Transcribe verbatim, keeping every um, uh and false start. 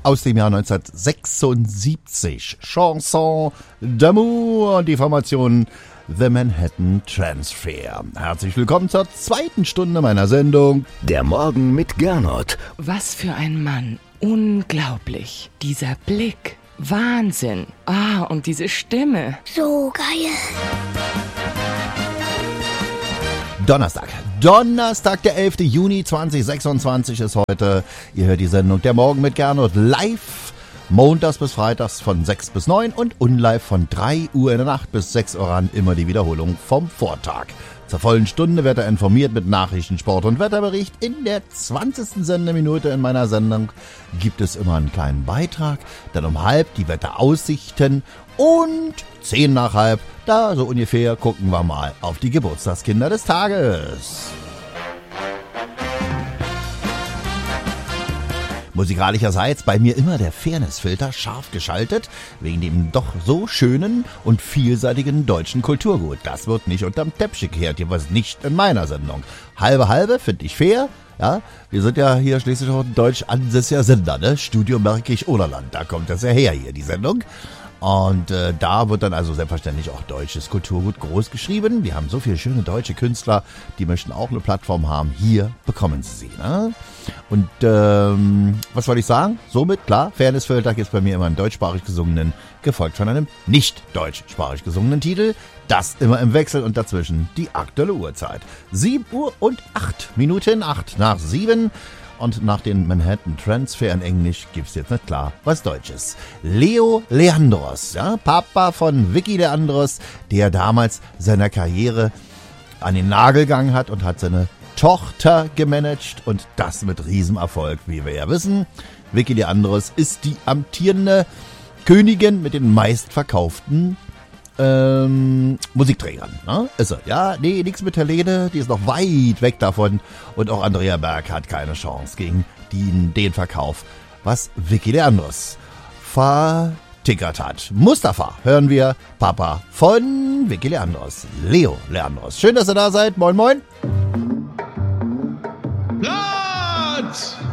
aus dem Jahr neunzehnhundertsechsundsiebzig. Chanson d'amour und die Formation The Manhattan Transfer. Herzlich willkommen zur zweiten Stunde meiner Sendung Der Morgen mit Gernot. Was für ein Mann. Unglaublich. Dieser Blick. Wahnsinn. Ah, und diese Stimme. So geil. Donnerstag. Donnerstag, der elfter Juni zweitausendsechsundzwanzig ist heute. Ihr hört die Sendung Der Morgen mit Gernot live. Montags bis freitags von sechs bis neun und unlive von drei Uhr in der Nacht bis sechs Uhr an. Immer die Wiederholung vom Vortag. Zur vollen Stunde wird er informiert mit Nachrichten, Sport und Wetterbericht. In der zwanzigsten Sendeminute in meiner Sendung gibt es immer einen kleinen Beitrag. Dann um halb die Wetteraussichten und zehn nach halb, da so ungefähr, gucken wir mal auf die Geburtstagskinder des Tages. Musikalischerseits bei mir immer der Fairnessfilter scharf geschaltet, wegen dem doch so schönen und vielseitigen deutschen Kulturgut. Das wird nicht unterm Teppich gekehrt, jeweils nicht in meiner Sendung. Halbe halbe finde ich fair, ja. Wir sind ja hier schließlich auch ein deutsch ansässiger Sender, ne? Studio Märkisch-Oderland, da kommt das ja her hier, die Sendung. Und äh, da wird dann also selbstverständlich auch deutsches Kulturgut groß geschrieben. Wir haben so viele schöne deutsche Künstler, die möchten auch eine Plattform haben. Hier bekommen sie sie. Ne? Und ähm, was wollte ich sagen? Somit, klar, Fairnessfilter gibt es bei mir immer einen deutschsprachig gesungenen, gefolgt von einem nicht deutschsprachig gesungenen Titel. Das immer im Wechsel und dazwischen die aktuelle Uhrzeit. sieben Uhr und acht Minuten, acht nach sieben. Und nach dem Manhattan Transfer in Englisch gibt's jetzt nicht klar was Deutsches. Leo Leandros, ja, Papa von Vicky Leandros, der damals seiner Karriere an den Nagel gegangen hat und hat seine Tochter gemanagt und das mit Riesenerfolg, wie wir ja wissen. Vicky Leandros ist die amtierende Königin mit den meistverkauften Ähm, Musikträgern, ne? Ist er. Ja, nee, nix mit Helene, die ist noch weit weg davon. Und auch Andrea Berg hat keine Chance gegen den, den Verkauf, was Vicky Leandros vertickert hat. Mustafa hören wir, Papa von Vicky Leandros, Leo Leandros. Schön, dass ihr da seid. Moin, moin. Platz!